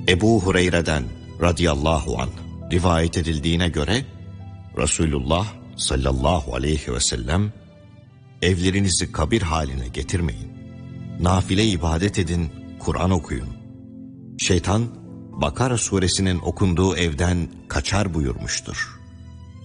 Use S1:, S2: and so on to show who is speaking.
S1: Ebu Hureyre'den radıyallahu anh rivayet edildiğine göre Resulullah sallallahu aleyhi ve sellem, evlerinizi kabir haline getirmeyin, nafile ibadet edin, Kur'an okuyun, şeytan Bakara suresinin okunduğu evden kaçar buyurmuştur.